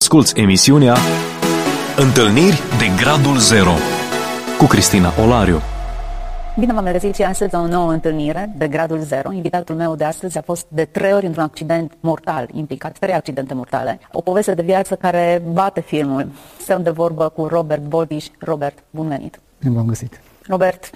Asculți emisiunea Întâlniri de Gradul Zero cu Cristina Olariu. Bine v-am regăsit și astăzi la o nouă întâlnire de Gradul Zero. Invitatul meu de astăzi a fost de 3 ori într-un accident mortal, implicat 3 accidente mortale. O poveste de viață care bate filmul. Stăm de vorbă cu Robert Boldiș. Robert, bun venit! Bine v-am găsit! Robert,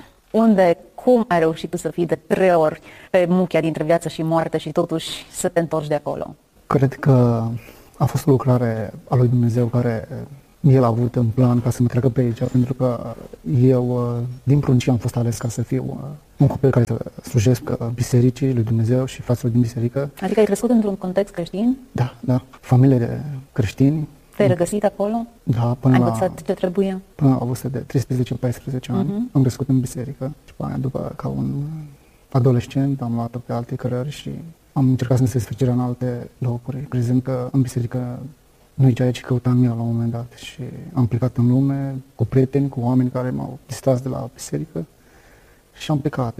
cum ai reușit tu să fii de 3 ori pe muchia dintre viață și moarte și totuși să te întorci de acolo? Cred că a fost o lucrare a lui Dumnezeu care El a avut în plan ca să mă treacă pe aici, pentru că eu, din pruncie, am fost ales ca să fiu un copil care să slujesc bisericii lui Dumnezeu și fraților din biserică. Adică ai crescut într-un context creștin? Da. Familie de creștini. Te-ai regăsit acolo? Da, ai învățat ce trebuie? Până la vârstă de 13-14 ani am crescut în biserică. Și după, ca un adolescent, am luat-o pe alte cărări și am încercat să ne desfășurăm în alte locuri, crezând că în biserică nu-i ceea ce căutam eu la un moment dat. Și am plecat în lume cu prieteni, cu oameni care m-au distras de la biserică și am plecat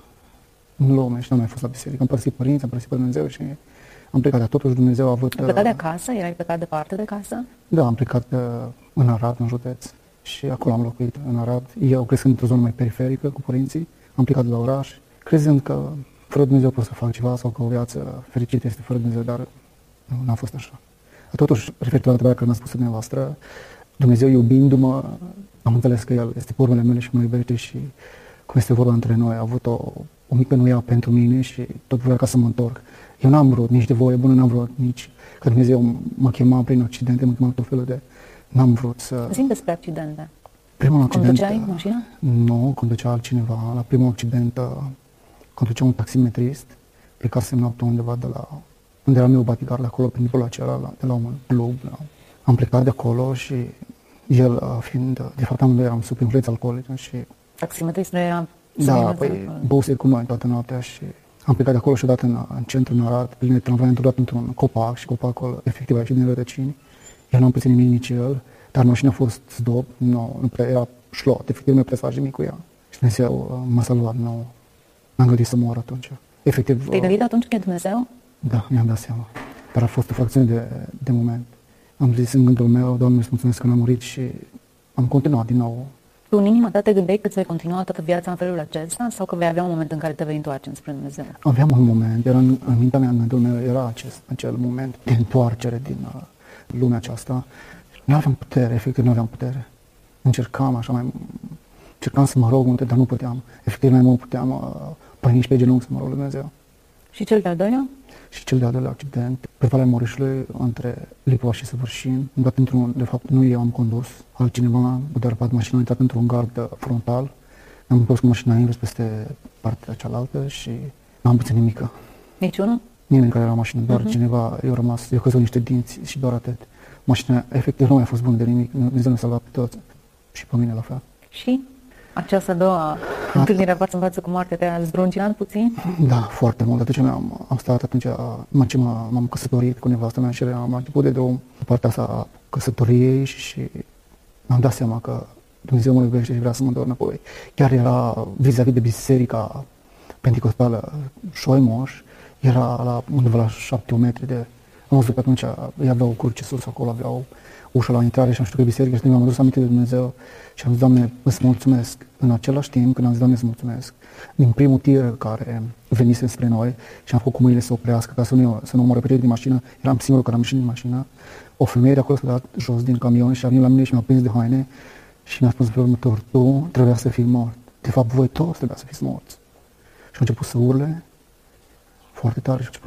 în lume și nu am mai fost la biserică. Am părăsit părinți, am părăsit pe Dumnezeu și am plecat, dar totuși Dumnezeu a avut... Ai plecat de acasă? Erai plecat departe de casă? Da, am plecat în Arad, în județ, și acolo am locuit, în Arad. Eu crescând într-o zonă mai periferică cu părinții, am plecat de la oraș, crezând că fără Dumnezeu pot să fac ceva sau că o viață fericită este fără Dumnezeu, dar nu, n-a fost așa. Totuși, referitor la întrebarea care mi-a spus dumneavoastră, Dumnezeu iubindu-mă, am înțeles că El este pe urmele mele și mă iubește și cum este vorba între noi, a avut o mică nuia pentru mine și tot voia ca să mă întorc. Eu n-am vrut nici de voie bună, n-am vrut nici că Dumnezeu mă chema prin accidente, mă chema tot felul de... N-am vrut să... Zi-mi despre accidente. Primul accident... Conduceai mașina? Nu, conducea altcineva. La primul accident conducea un taximetrist, plecasem noaptea undeva de la... unde era meu bodyguard, acolo, prin timpul acela, de la un club. Am plecat de acolo și el fiind... De fapt, amândoi eram sub influența alcoolică și... Taximetristul era... Da, păi, băuse cu noi toată noaptea și... Am plecat de acolo și odată în centru, în Arad, pe linie de tramvai, am intrat într-un copac și copacul efectiv a ieșit din rădăcini. Eu n-am pățit nimic, nici el, dar mașina a fost zdop, nu prea era șlot, efectiv nu putea să faci nimic cu ea. Și Dumnezeu m-a salvat, n-am gândit să mor atunci. Efectiv... Te-ai gândit atunci că e Dumnezeu? Da, mi-am dat seama, dar a fost o fracțiune de moment. Am zis în gândul meu, Doamne, îți mulțumesc că n-am murit și am continuat din nou. Tu în inima ta te gândeai că ți-ai continua toată viața în felul acesta sau că vei avea un moment în care te vei întoarce înspre Dumnezeu? Aveam un moment, era în mintea mea, în gândul meu, era acel moment de întoarcere din lumea aceasta. Nu aveam putere, efectiv nu aveam putere. Încercam să mă rog multe, dar nu puteam. Efectiv nu puteam păi nici pe genunchi să mă rog lui Dumnezeu. Și cel de-al doilea? Și cel de-al doilea accident, pe Valea Morișului, între Lipova și Săvârșin. De fapt, nu eu am condus, altcineva a derapat mașina, a intrat într-un gard frontal. Ne-am întors cu mașina invers peste partea cealaltă și n-am pățit nimică. Niciunul? Nimeni care era în mașină, doar cineva, eu căzut niște dinți și doar atât. Mașina efectiv nu mai a fost bună de nimic, Dumnezeu ne-a salvat pe toți și pe mine la fel. Și această a doua întâlnire față în față cu moartea te-a zdruncinat puțin? Da, foarte mult. Atunci am stat atunci, m-am căsătorit cu nevastă mea și am început de partea asta a căsătoriei și mi-am dat seama că Dumnezeu mă iubește și vrea să mă întorc înapoi. Chiar era vis-a-vis de biserica penticostală Șoimoș, era la undeva la 7-8 metri de... Am văzut că atunci ei aveau o cruce sus acolo, aveau ușa la intrare și am știut că biserică și mi-am adus aminte de Dumnezeu și am zis, Doamne, îți mulțumesc. În același timp, când am zis, Doamne, îți mulțumesc, din primul tir care venise spre noi și am făcut cu mâinile să oprească ca să nu omoare pe cei din mașină, eram singurul care am ieșit din mașină, o femeie de acolo s-a dat jos din camion și a venit la mine și mi-a prins de haine și mi-a spus pe următor, tu trebuia să fii mort. De fapt, voi toți trebuia să fiți morți. Și au început să urle foarte tare și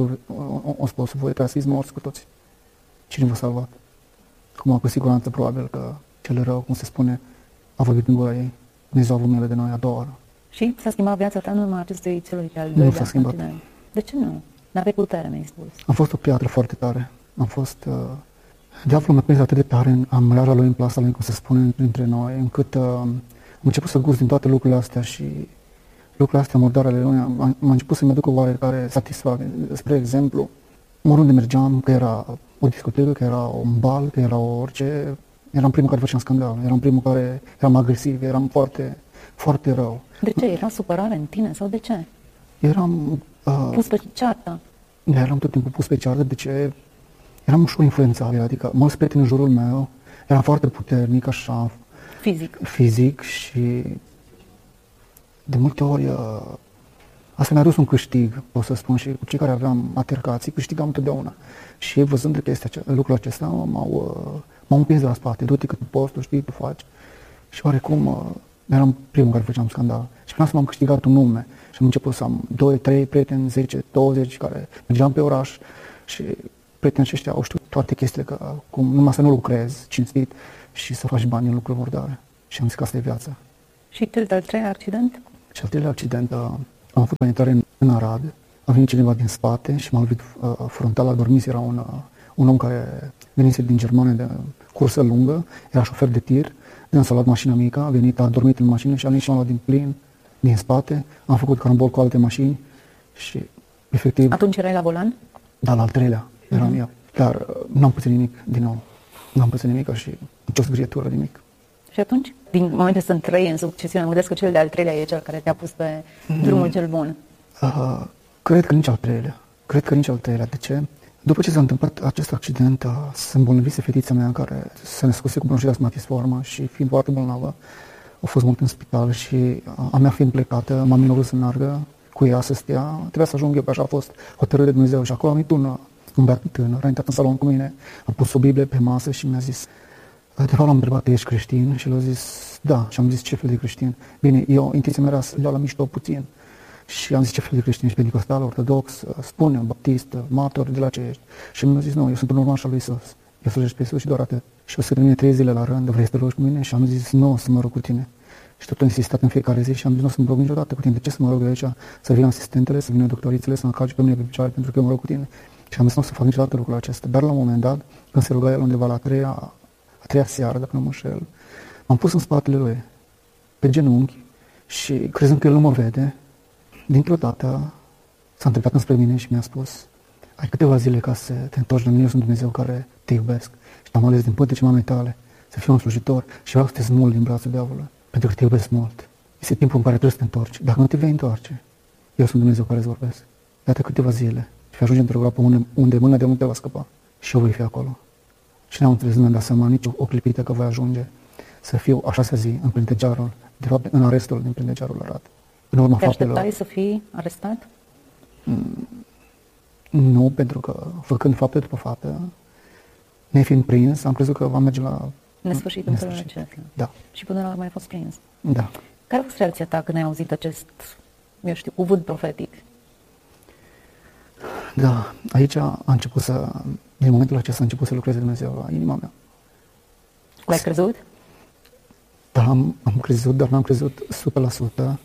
o spus, voi trebuia să fiți morți cu toți. Cine v-a salvat? Acum, cu siguranță, probabil că cel rău, cum se spune, a vorbit în gura ei. Dumnezeu a avut milă de noi a doua oră. Și s-a schimbat viața ta în urma acestui celui de-al doilea? Nu s-a schimbat. De ce nu? N-aveai putere, mi-ai spus. Am fost o piatră foarte tare. Am fost... Diavolul mi-a prins atât de tare în măreaja lui, în plasa lui, cum se spune între noi, încât am început să gust din toate lucrurile astea și lucrurile astea murdare ale lui, am început să-mi aduc o oarecare satisfacție. Spre exemplu, oriunde mergeam, că era o discotecă, că era un bal, că era orice, eram primul care făceam scandal, eram primul care eram agresiv, eram foarte, foarte rău. De ce? Era supărare în tine sau de ce? Eram... Pus pe ceartă? Eram tot timpul pus pe ceartă, de ce? eram ușor influențabil, adică mulți prieteni în jurul meu, eram foarte puternic, așa, fizic și de multe ori asta mi-a dus un câștig, pot să spun, și cu cei care aveam altercații, câștigam întotdeauna. Și ei, văzând lucrul acesta, m-au împins de la spate. Du-te că tu poți, tu știi, tu faci. Și oarecum eram primul care făceam scandal. Și până să m-am câștigat un nume. Și am început să am 2, 3 prieteni, 10, 20 care mergeam pe oraș și prietenii aceștia au știut toate chestiile, că cum numai să nu lucrezi cinstit și să faci bani în lucruri murdare. Și am zis că asta e viața. Și cel de-al treilea accident? Cel de-al accident, am avut penetrare în Arad, a venit cineva din spate și m-a lovit frontal, a dormit, era un om care venise din Germania de cursă lungă, era șofer de tir, s-a luat mașina mică, a venit, a dormit în mașină și a venit și m-a luat din plin, din spate, am făcut carambol cu alte mașini și efectiv... Atunci erai la volan? Da, la al treilea eram eu, dar n-am pățit nimic din nou, n-am pățit nimic și nicio zgrietură, nimic. Și atunci, din momente sunt 3 în succesiune, mă gândesc că cel de-al treilea e cel care te-a pus pe drumul cel bun. Cred că nici al treilea. De ce? După ce s-a întâmplat acest accident, se îmbolnăvise fetița mea care se născuse cu bronșită asmatiformă și fiind foarte bolnavă, a fost mult în spital și a mea fiind plecată, m-am minorut să meargă cu ea să stea, trebuia să ajung eu, pe așa a fost hotărâre de Dumnezeu și acolo am venit un băiat tânăr, a intrat în salon cu mine, a pus o Biblie pe masă și mi-a zis, de fapt l-am întrebat, ești creștin? Și el a zis, da, și am zis, ce fel de creștin? Bine, intenția mea era să iau la mișto puțin. Și am zis, ce fel de creștin ești? Pentecostal, ortodox, spune, baptist, martor, de la ce ești? Și mi-a zis, nu, eu sunt un urmaș al lui Iisus. Eu slujesc pe Iisus și doar atât. Și o să mine 3 zile la rând, vrei să te rogi cu mine? Și am zis, nu, să mă rog cu tine. Și tot am insistat în fiecare zi și am zis, nu o să mă rog niciodată cu tine. De ce să mă rog eu aici? Să vină asistentele, să vină doctorițele, să mă calce pe mine pe picioare pentru că eu mă rog cu tine. Și am zis, nu o să fac niciodată lucrul acesta. Dar la un moment dat, când se ruga el undeva la a treia seară, dacă nu mă înșel, m-am pus în spatele lui, pe genunchi și crezând că el nu mă vede, dintr-o dată s-a întrebat înspre mine și mi-a spus, ai câteva zile ca să te întorci la mine, eu sunt Dumnezeu care te iubesc și te-am ales din pântece mamei tale să fiu un slujitor și vreau să te smul din brațul diavolului, pentru că te iubesc mult. Este timpul în care trebuie să te întorci. Dacă nu te vei întoarce, eu sunt Dumnezeu care îți vorbesc. Iată câteva zile și vei ajunge într-o groapă unde mâna de unde te va scăpa și eu voi fi acolo. Și n-am înțeles, nu mi-am dat seama nici o clipită că voi ajunge să fiu a 6-a zi în plintegearul, de fapt în arestul din plintegearul Arad. În urma faptelor. Te așteptai să fii arestat? Nu, pentru că făcând fapte după fapte, nefiind prins, am crezut că va merge la nesfârșit în felul acesta. Da. Și până la urmă ai fost prins. Da. Care a fost reacția ta când ai auzit acest, eu știu, cuvânt profetic? Da, aici a început din momentul acesta a început să lucreze Dumnezeu la inima mea. L-ai crezut? Da, am crezut, dar n-am crezut 100%.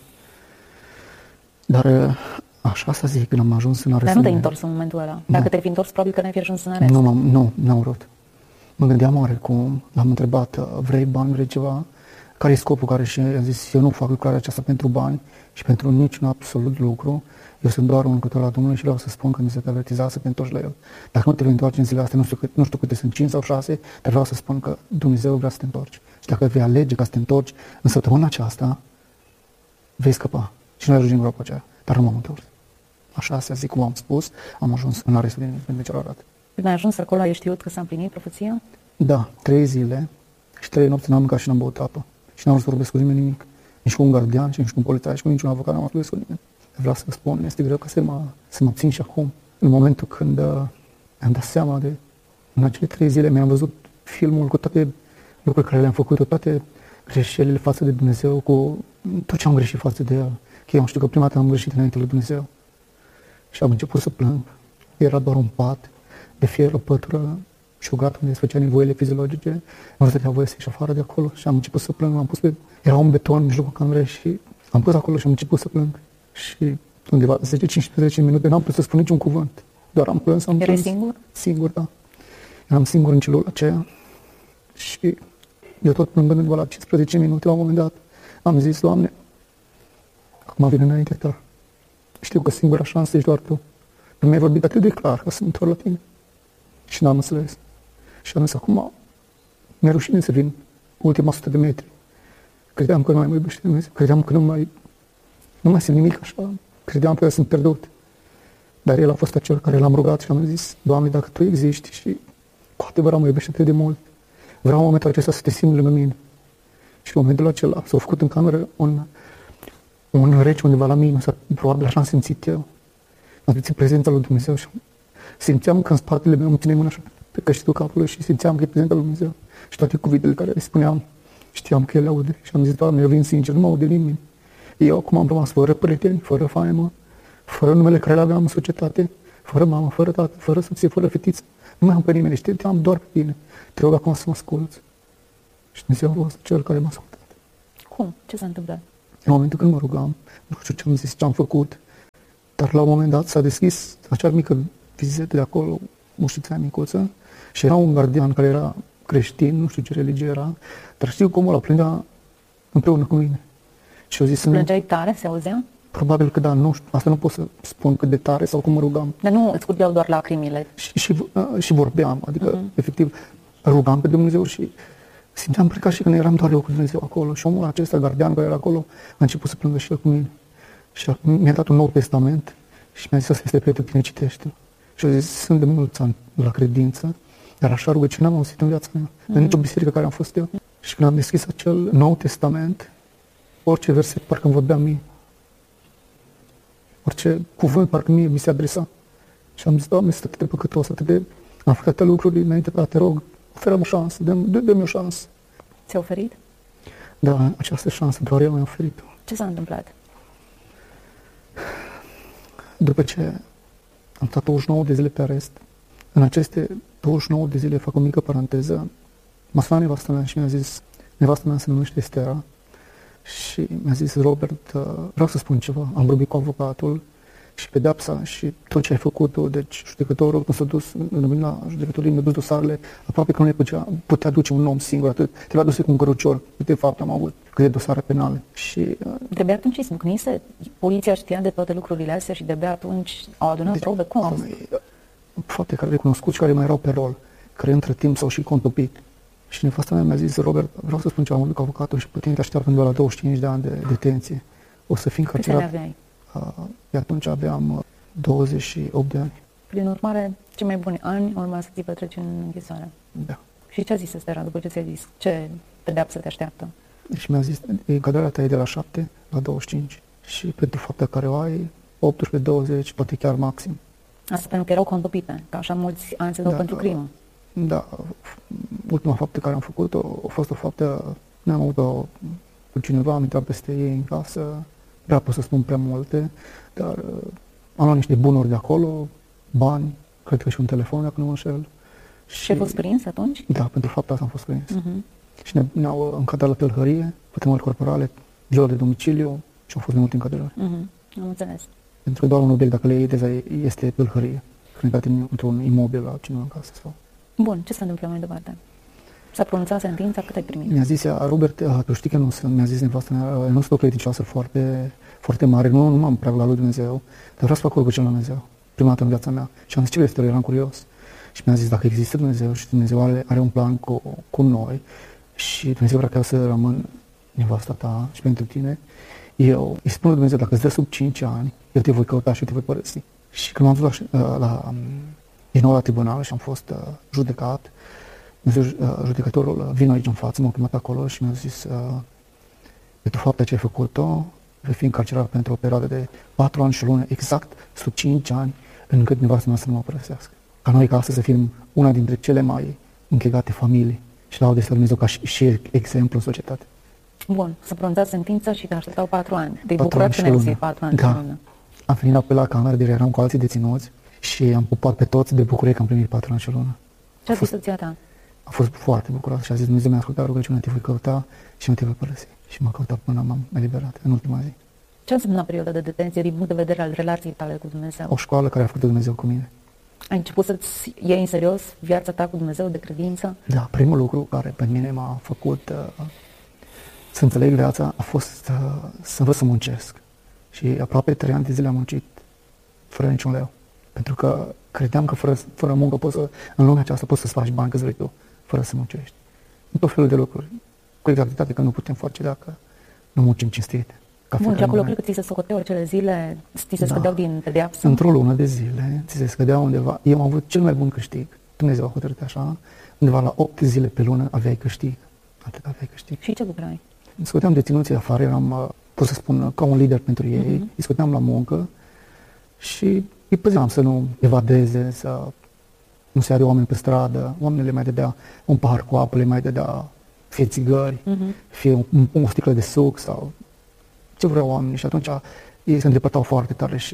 Dar așa să zic, când am ajuns în arest. Dar nu te-ai întors în momentul ăla. Dacă te-ai fi întors, probabil că n-ai fi ajuns în arest. Nu, n-am vrut. Mă gândeam oarecum, l-am întrebat, vrei bani, vrei ceva? Care e scopul? Și am zis, eu nu fac lucrarea aceasta pentru bani și pentru niciun absolut lucru. Eu sunt doar un lucrător la Domnului și vreau să spun că mi se te avertiza să te întorci la El. Dacă nu te vei întoarce în zilele astea, nu știu câte sunt, 5 sau 6, dar vreau să spun că Dumnezeu vrea să te întorci. Și dacă vei alege ca să te întorci în săptămâna aceasta, vei scăpa și nu ajungi în groapa aceea. Dar nu m-am întors. Așa se zic, cum am spus, am ajuns în arestul din celălalt. Când ai ajuns acolo, ai știut că s-a împlinit profeția? Da, 3 zile și 3 nopți n-am mâncat și n-am băut apă. Și n-am vrut să vorbesc cu nimeni nimic. Nici cu un gardian, nici cu un polițai, nici cu niciun avocat n-am vorbesc cu nimeni. Vreau să vă spun, este greu ca să mă țin și acum. În momentul când mi-am dat seama de... În acele 3 zile mi-am văzut filmul cu toate lucrurile care le-am făcut, toate greșelile față de Dumnezeu, cu tot ce am greșit față de El. Că eu știu că prima dată am greșit înainte lui Dumnezeu. Și am început să plâng. Era doar un pat de fier, o pătură și o gata unde se făcea nevoile fiziologice. Nu stătea voie să ieși afară de acolo și am început să plâng. Era un beton în mijlocul camerei și am pus acolo și am început să plâng. Și undeva 10-15 minute n-am putut să spun niciun cuvânt. Doar am plâns, Erai singur? Singur, da. Eram singur în celula aceea și eu tot plângând undeva la 15 minute, la un moment dat, am zis, Doamne, acum vine înainte ta. Știu că singura șansă ești doar Tu. Nu mi-ai vorbit atât de clar ca să mă întorc la Tine. Și n-am înțeles. Și am zis, acum mi-e rușine să vin ultima 100 de metri. Credeam că nu mai mă iubește Dumnezeu. Credeam că nu mai simt nimic așa. Credeam că sunt pierdut. Dar El a fost acel care l-am rugat și am zis, Doamne, dacă Tu existi și te vreau, mă iubești atât de mult. Vreau în momentul acesta să te simt lângă mine. Și în momentul acela s-a făcut în cameră un rece undeva la mine, probabil așa am simțit eu. Am simțit prezența lui Dumnezeu și simțeam că în spatele meu îmi ține mâna așa pe căștitul capului și simțeam că e prezența lui Dumnezeu. Și toate cuvintele care le spuneam, știam că el le aude. Și am zis, Doamne, eu vin sincer, nu mă aude nimeni. Eu acum am rămas fără prieteni, fără faimă, fără numele care le aveam în societate, fără mamă, fără tată, fără soție, fără fetiță. Nu mai am pe nimeni, te am doar pe tine. Te rog acum să mă asculți. Și Dumnezeu a fost cel care m-a ascultat. Cum? Ce s-a întâmplat? În momentul când mă rugam, nu știu ce am zis, ce am făcut, dar la un moment dat s-a deschis acea mică vizită de acolo, ușița micuță, și era un gardian care era creștin, nu știu ce religie era, dar știu cum ăla plângea împreună cu mine. Și eu zis, plângeai tare? Se auzea? Probabil că da, nu știu, asta nu pot să spun cât de tare sau cum mă rugam. Dar nu îți curgeau doar lacrimile? Și vorbeam, adică efectiv rugam pe Dumnezeu și simțeam ca și când eram doar eu cu Dumnezeu acolo. Și omul acesta, gardian care era acolo, a început să plângă și el cu mine. Și mi-a dat un Nou Testament și mi-a zis, asta este pentru tine, citește-l. Și eu zis, sunt de mulți ani la credință, dar așa rugăciune n-am auzit în viața mea, în nicio biserică care am fost eu. Și când am deschis acel Nou Testament, orice verset parcă îmi vorbea mie. Orice cuvânt parcă mie mi se adresa. Și am zis, Doamne, sunt atât de păcătos, am făcut atâtea lucruri înainte, te rog, oferă-mi o șansă, dă-mi o șansă. Ți-a oferit? Da, această șansă doar el mi-a oferit-o. Ce s-a întâmplat? După ce am stat 29 de zile pe arest, în aceste 29 de zile, fac o mică paranteză, m-a sunat nevastă mea și mi-a zis, nevastă mea se numește Estera, și mi-a zis, Robert, vreau să spun ceva, am vorbit cu avocatul și pedepsa și tot ce ai făcut, deci judecătorul, când s-a dus la judecătorii, mi-a dus dosarele, aproape că nu le putea duce un om singur atât, trebuia dus cu un cărucior, de fapt am avut câte dosare penale. Și de-abia atunci îi smucnise, poliția știa de toate lucrurile astea și de-abia atunci au adunat probe, cum? Fapte care le cunoscut și care mai erau pe rol, care între timp s-au și contopit. Și nevasta mea mi-a zis, Robert, vreau să spun ceva, am vorbit cu avocatul și pe tine te așteaptă la 25 de ani de detenție. O să fii încarcerat. Câți ani aveai? De atunci aveam 28 de ani. Prin urmare, cei mai buni ani urma să ți petreci în închisoare. Da. Și ce a zis Estera după ce ți-a zis? Ce pedeapsă te așteaptă? Și mi-a zis, încadrarea ta e de la 7 la 25 și pentru fapta care o ai, 18-20, poate chiar maxim. Asta pentru că erau contopite, că așa mulți ani se dau pentru crimă. Da, ultima faptă care am făcut-o a fost o faptă, ne-am avut-o cu cineva, am intrat peste ei în casă, prea pot să spun prea multe, dar am luat niște bunuri de acolo, bani, cred că și un telefon, dacă nu mă înșel. Și ai fost prins atunci? Da, pentru fapta asta am fost prins. Și ne-au încadrat la tâlhărie, pe temări corporale, viol de domiciliu și au fost de multe încadrări. Am înțeles. Pentru că doar un obiect, dacă le iei, deja este tâlhărie. Când într-un imobil la cineva în casă sau... Bun, ce s-a întâmplat mai departe? S-a pronunțat sentința, cât ai primit? Mi-a zis ea, Robert, tu știi că nu sunt, mi-a zis nevastă mea, nu sunt o credincioasă foarte, foarte mare, nu m-am prea la lui Dumnezeu, dar vreau să fac cu cel la Dumnezeu, prima dată în viața mea. Și am zis, ce este, eram curios. Și mi-a zis, dacă există Dumnezeu și Dumnezeu are un plan cu noi și Dumnezeu vrea ca eu să rămân nevasta ta și pentru tine, eu îi spun lui Dumnezeu, dacă îți dă sub 5 ani, eu te voi căuta și eu te voi părăsi. Și când m-am dus din nou la tribunal și am fost judecat, judecătorul vine aici în față, m-a chemat acolo și mi-a zis, pentru fapta ce ai făcut-o, vei fi încarcerat pentru o perioadă de 4 ani și o lună, exact sub 5 ani, încât nevastă mea să nu mă părăsească. Ca noi, ca astăzi, să fim una dintre cele mai închegate familii și la Dumnezeu ca și exemplu în societate. Bun, s-a pronunțat sentința și te așteptau 4 ani. Te-ai bucurat că ne-ai 4 ani. Da. Am venit apoi la cameră, deja eram cu alții deținuți și am pupat pe toți de bucurie că am primit 4 ani și o lună. Ce a zis soția ta? A fost foarte bucurat și a zis, Dumnezeu mi-a ascultat rugăciunea, te voi căuta și nu te voi părăsi. Și m-a căutat până m-am eliberat în ultima zi. Ce înseamnă perioada de detenție din punct de vedere al relației tale cu Dumnezeu? O școală care a făcut Dumnezeu cu mine. Ai început să-ți iei în serios viața ta cu Dumnezeu de credință? Da, primul lucru care pe mine m-a făcut să înțeleg viața a fost să învăț să muncesc. Și aproape 3 ani de zile am muncit fără niciun leu. Pentru că credeam că fără muncă în lumea aceasta poți să-ți faci bani, că-ți vrei tu, fără să muncești. În tot felul de lucruri. Cu exactitate că nu putem face dacă nu muncim cinstit. Bun, și acolo cred că ți se socoteau acele zile, ți se scădeau din pedeapsă? Într-o lună de zile ți se scădeau undeva. Eu am avut cel mai bun câștig Dumnezeu a hotărât așa, undeva la 8 zile pe lună aveai câștig. Atât aveai câștig. Și ce lucrai? Scoteam deținuții afară, eram, pot să spun, ca un lider pentru ei, îi scoteam la muncă și îi păzeam să nu evadeze, să nu se are oameni pe stradă, oamenii le mai dădea un pahar cu apă, le mai dădea fie țigări, fie o sticlă de suc sau ce vreau oamenii și atunci ei se îndepărtau foarte tare și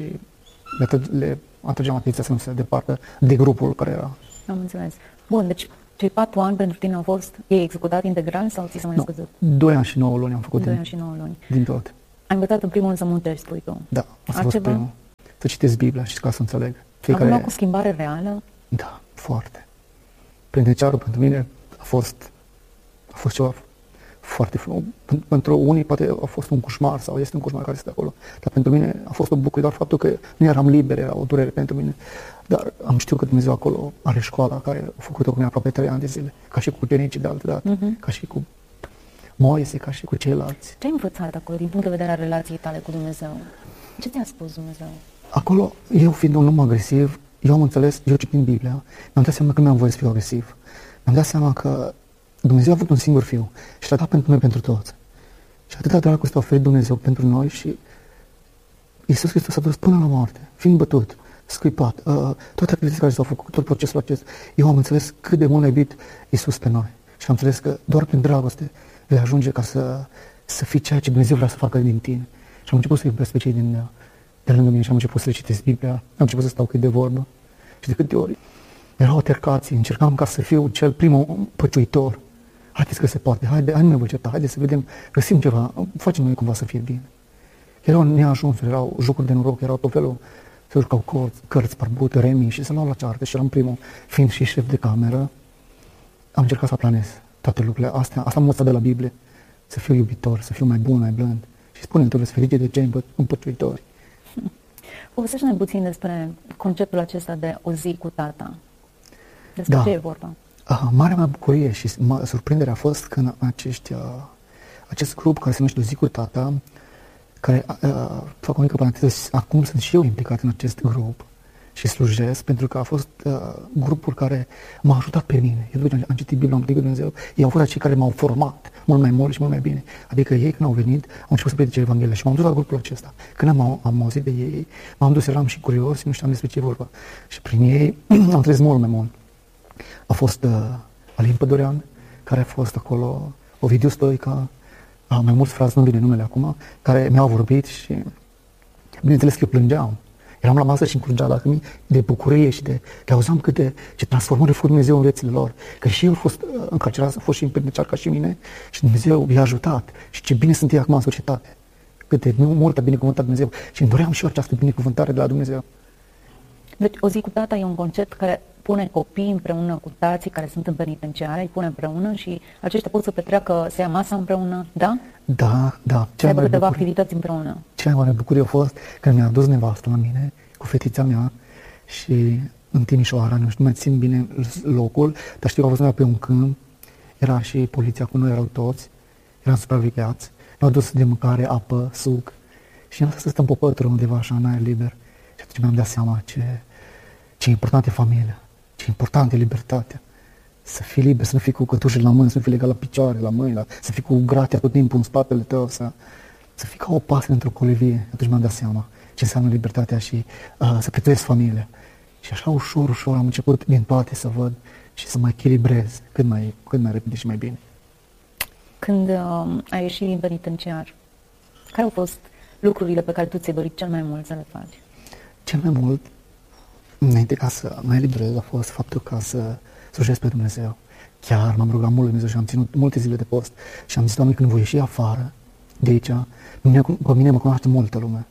le atrageam atenția să nu se departă de grupul care era. Am înțeles. Bun, deci cei 4 ani pentru tine au fost, ei executat integral sau ți s-a mai scăzut? 2 ani și 9 luni am făcut 2 ani și 9 luni. Din tot. Ai învățat în primul rând să muntești, spui tu. Da, asta a fost primul. Să citesc Biblia și ca să înțeleg. Am luat cu schimbare reală? Da, foarte. Penitenciarul pentru mine a fost ceva foarte frumos. Pentru unii poate a fost un coșmar sau este un coșmar care este acolo. Dar pentru mine a fost o bucurie, doar faptul că nu eram liber, era o durere pentru mine. Dar am știut că Dumnezeu acolo are școala care a făcut-o cu mine aproape 3 ani de zile. Ca și cu ucenicii de altă dată, ca și cu Moise, ca și cu ceilalți. Ce ai învățat acolo din punct de vedere a relației tale cu Dumnezeu? Ce ți-a spus Dumnezeu? Acolo, eu fiind un om agresiv, eu am înțeles, eu citind Biblia, mi-am dat seama că nu am voie să fiu agresiv. Mi-am dat seama că Dumnezeu a avut un singur fiu și l-a dat pentru noi, pentru toți. Și atâta dragoste a oferit Dumnezeu pentru noi și Iisus Hristos a dus până la moarte, fiind bătut, scuipat, toate activitățile care s-au făcut, tot procesul acesta. Eu am înțeles cât de mult a iubit Iisus pe noi și am înțeles că doar prin dragoste vei ajunge ca să fii ceea ce Dumnezeu vrea să facă din tine. Și am început să iubesc pe cei de lângă mine și am început să le citesc Biblia, am început să stau cu ei de vorbă și de câte ori erau altercații, încercam ca să fiu cel primul păciuitor. Haideți că se poate, hai nu ne vă certa, haideți să vedem, găsim ceva, facem noi cumva să fie bine. Erau neajunsuri, erau jocuri de noroc, erau tot felul, se jucau cărți, barbute, remi și se luau la ceartă și eram primul, fiind și șef de cameră, am încercat să aplanez toate lucrurile astea. Asta am învățat de la Biblie, să fiu iubitor, să fiu mai bun, mai blând. Și spune-mi, trebuie să ferice de cei împăciuitori. Povestește-ne puțin despre conceptul acesta de o zi cu tata. Despre ce e vorba? Marea mea bucurie și surprinderea a fost când acest grup care se numește O zi cu tata, care fac o mică paranteză, acum sunt și eu implicat în acest grup și slujesc, pentru că a fost grupul care m-a ajutat pe mine. Eu după ce am citit Biblia, am predicat Dumnezeu, ei au fost cei care m-au format mult mai mult și mult mai bine. Adică ei când au venit, au început să predice Evanghelia și m-am dus la grupul acesta. Când am auzit de ei, m-am dus, eram și curios și nu știam despre ce e vorba. Și prin ei am trăit mult mai mult. A fost Alin Pădurean, care a fost acolo, Ovidiu Stoica, mai mulți frați, nu vine numele acum, care mi-au vorbit și bineînțeles că eu plângeam. Eram la masă și îmi curgea lacrimii de bucurie și de auzeam ce transformări a făcut Dumnezeu în viețile lor. Că și eu am fost încarcerat, a fost și în penitenciar ca și mine și Dumnezeu i-a ajutat. Și ce bine sunt ei acum în societate. Cât de mult a binecuvântat Dumnezeu. Și îmi doream și eu această binecuvântare de la Dumnezeu. Deci o zi cu tata e un concept care pune copiii împreună cu tații care sunt în penitenciare, îi pune împreună și aceștia pot să petreacă, să ia masa împreună, da? Da. Să aibă câteva activități împreună. Cea mai mare bucurie a fost când mi-a adus nevastă la mine cu fetița mea și în Timișoara, nu știu, mai țin bine locul, dar știu că a fost pe un câmp, era și poliția cu noi, erau toți, eram supravegheați, ne-au dus de mâncare, apă, suc și am stat să stăm pe pătură undeva așa, în aer liber și atunci mi-am dat seama ce importantă e familia, ce importantă e libertatea. Să fii liber, să nu fii cu cătușele la mâini, să nu fii legat la picioare, la mâini, să fii cu gratia tot timpul în spatele tău, să fii ca o pasăre într-o colivie. Atunci mi-am dat seama ce înseamnă libertatea și să prețuiesc familia. Și așa ușor am început din toate să văd și să mă echilibrez cât mai repede și mai bine. Când ai ieșit din penitenciar, care au fost lucrurile pe care tu ți-ai dorit cel mai mult să le faci? Cel mai mult, înainte ca să mă eliberez, a fost faptul ca să slujesc pe Dumnezeu. Chiar m-am rugat mult Dumnezeu și am ținut multe zile de post și am zis, Doamne, când voi ieși afară de aici, pe mine mă cunoaște multă lume.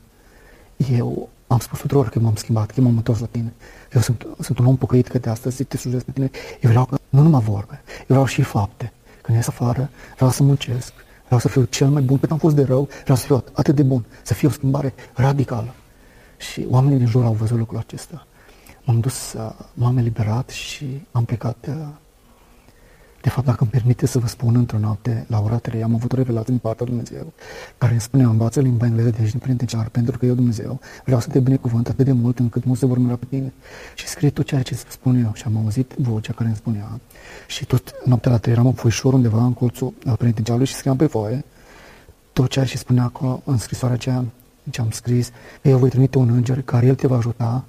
Eu am spus tuturor că m-am schimbat, că m-am întors la tine. Eu sunt un om pocăit că de astăzi te slujesc pe tine. Eu vreau că nu numai vorbe, eu vreau și fapte. Când ies afară, vreau să muncesc, vreau să fiu cel mai bun. Cât am fost de rău, vreau să fiu atât de bun, să fie o schimbare radicală. Și oamenii din jur au văzut lucrul acesta. M-am dus, m-am eliberat și am plecat De fapt, dacă îmi permite să vă spun, într-o noapte, la ora 3, am avut o revelație din partea lui Dumnezeu, care îmi spunea, învață limba engleză de aici din penitenciar, pentru că eu, Dumnezeu, vreau să te binecuvânt atât de mult încât mulți se vor mira pe tine. Și scrie tot ceea ce îți spun eu. Și am auzit vocea care îmi spunea. Și tot noaptea la 3 eram în foișor undeva în colțul penitenciarului și scriam pe foaie tot ceea ce spunea acolo în scrisoarea aceea ce am scris. Eu voi trimite un înger care el te va ajuta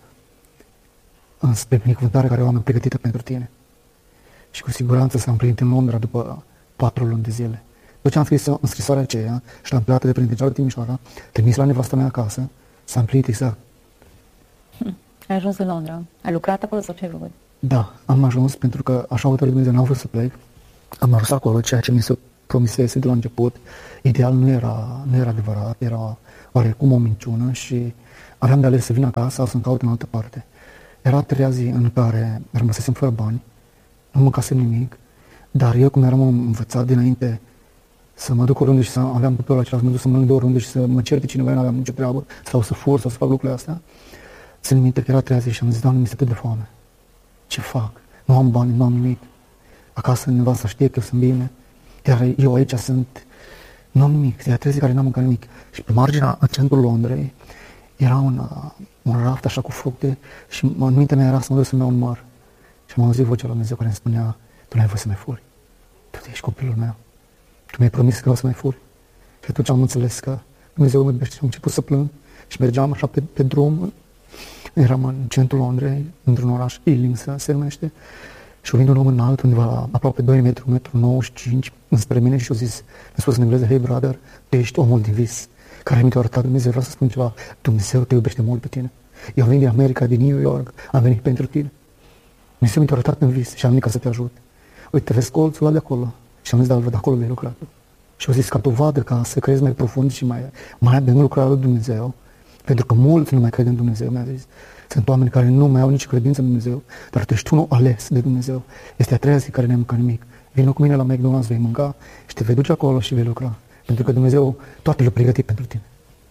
spre binecuvântarea care o am pregătită pentru tine. Și cu siguranță s-a împlinit în Londra după 4 luni de zile. Tot ce am scris în scrisoarea aceea și l-am plecat de penitenciarul Timișoara, trimis la nevastă mea acasă, s-a împlinit exact. Ai ajuns în Londra. Ai lucrat acolo sau ce ai făcut? Da, am ajuns pentru că așa hotărât Dumnezeu, n-am vrut să plec. Am ajuns acolo, ceea ce mi se promisese de la început. Ideal nu era adevărat, era oarecum o minciună și aveam de ales să vin acasă sau să-mi caut în altă parte. Era a 3-a zi în care rămăsesem fără bani, nu mâncasem nimic, dar eu, cum eram învățat dinainte să mă duc oriunde și să aveam copilul acela, să mă duc să mănânc de oriunde și să mă certe cineva, nu aveam nicio treabă, sau să fur, sau să fac lucrurile astea, țin minte că era a 3-a zi și am zis, Doamne, mi-este atât de foame. Ce fac? Nu am bani, nu am nimic. Acasă nevasta știe că eu sunt bine, iar eu aici sunt, nu am nimic, e a 3 zi care n-am mâncat nimic. Și pe marginea, în centrul Londrei, era un raft așa cu fructe și în mintea mea era să mă duc să-mi iau un măr. Și am auzit vocea lui Dumnezeu care îmi spunea, tu n-ai voie să mai furi, tu ești copilul meu, tu mi-ai promis că o să mai furi. Și atunci am înțeles că Dumnezeu mă iubește și am început să plâng și mergeam așa pe drum, eram în centrul Londrei, într-un oraș, Ealing se numește, și vine un om înalt, undeva la aproape 2 metri, 1,95 m, înspre mine și a zis, mi-a spus în engleză, hey brother, tu ești omul din vis, care mi-a arătat Dumnezeu, vreau să spun ceva, Dumnezeu te iubește mult pe tine. Eu am venit din America, din New York, am venit pentru tine. Dumnezeu mi-a arătat în vis și am venit ca să te ajut. Uite, vezi colțul ăla de acolo? Și am zis, da, îl văd acolo, vei lucra. Și au zis, ca dovadă, ca să crezi mai profund și mai avem lucrarea lui Dumnezeu, pentru că mulți nu mai cred în Dumnezeu, mi-a zis. Sunt oameni care nu mai au nici credință în Dumnezeu, dar tu ești unul ales de Dumnezeu. Este a 3-a zi care n-ai mâncat nimic. Vino cu mine la McDonald's, vei mânca și te vei duce acolo și vei lucra. Pentru că Dumnezeu toate le-a pregătit pentru tine.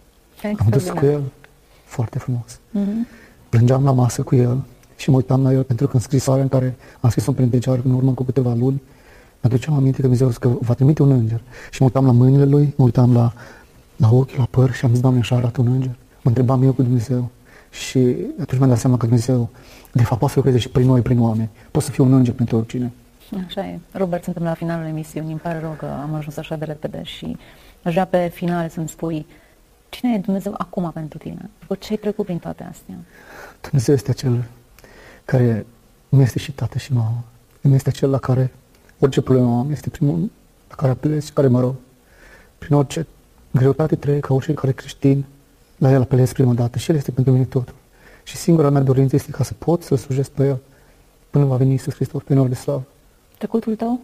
Am dus cu el, foarte frumos. Plângeam la masă cu el și mă uitam la el, pentru că în scrisoarea în care am scris-o în penitenciar în urmă cu câteva luni, mi-aduceam aminte că Dumnezeu că va trimite un înger. Și mă uitam la mâinile lui, mă uitam la ochi, la păr și am zis, Doamne, așa arată un înger. Mă întrebam eu cu Dumnezeu. Și atunci mi-am dat seama că Dumnezeu, de fapt, poate să lucreze și prin noi, prin oameni. Poate să fie un înger pentru oricine. Așa e. Robert, suntem la finalul emisiunii. Îmi pare rău că am ajuns așa de repede și aș vrea pe final să-mi spui cine e Dumnezeu acum pentru tine? După ce ai trecut prin toate astea? Dumnezeu este acel care nu este și tată și mamă. Dumnezeu este acel la care orice problemă am, este primul la care apelez și care mă rog. Prin orice greutate trec, ca oricare creștin, la el apelez prima dată și el este pentru mine totul. Și singura mea dorință este ca să pot să slujesc pe el până va veni Iisus Hristos pe nor de slavă. Trecutul tău?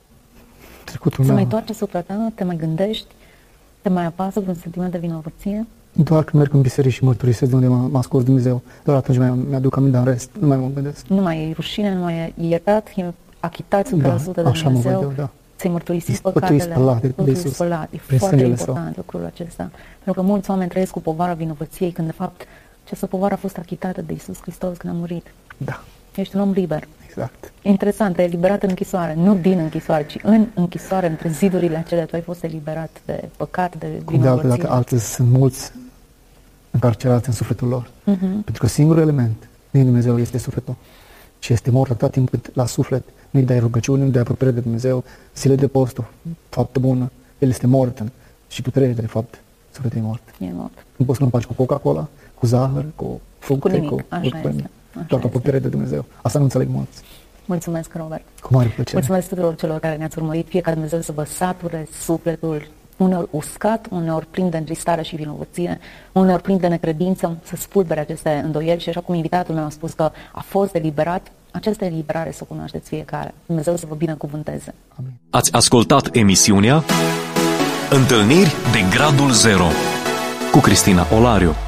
Trecutul meu. Se mai întoarce asupra ta? Te mai gândești? Te mai apasă vreun sentiment de vinovăție? Doar când merg în biserică și mărturisesc de unde m-a scos Dumnezeu, doar atunci mi-aduc aminte, dar în rest nu mai mă gândesc. Nu mai e rușine, nu mai e iertat, e achitat 100% de Dumnezeu. Așa mă văd eu, da. Ți-ai mărturisit păcatele, totul spălat. E foarte important lucrul acesta. Pentru că mulți oameni trăiesc cu povara vinovăției, când de fapt această povară a fost achitată de Iisus Hristos când a murit. Da. Ești un om liber. Exact. Interesant, ai eliberat în închisoare, nu din închisoare, ci în închisoare, între zidurile acelea, tu ai fost eliberat de păcat, de vinovăție. Dacă altăzi sunt mulți încarcerați în sufletul lor. Pentru că singurul element din Dumnezeu este sufletul. Și este mort atât timp cât la suflet nu-i dai rugăciune, nu-i dai apropiere de Dumnezeu, zile de post, o faptă bună, el este mort și tu treci, de fapt, sufletul e mort. E mort. Nu poți să-l împaci cu Coca-Cola, cu zahăr, cu fructe, cu nimic. Așa este. Doar cu apropiere de Dumnezeu. Asta nu înțeleg mulți. Mulțumesc, Robert. Cu mare plăcere. Mulțumesc tuturor celor care ne-ați urmărit, fie ca Dumnezeu să vă sature sufletul, uneori uscat, uneori plin de întristare și vinovăție, uneori plin de necredință, să spulbere aceste îndoieli și așa cum invitatul meu a spus că a fost eliberat, această eliberare să o cunoașteți fiecare. Dumnezeu să vă binecuvânteze. Amin. Ați ascultat emisiunea Întâlniri de Gradul Zero cu Cristina Olariu.